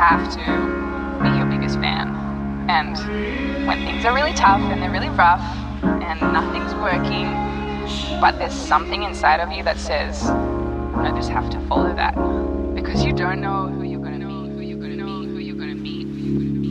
have to be your biggest fan. And when things are really tough and they're really rough and nothing's working, but there's something inside of you that says, I just have to follow that. Because you don't know who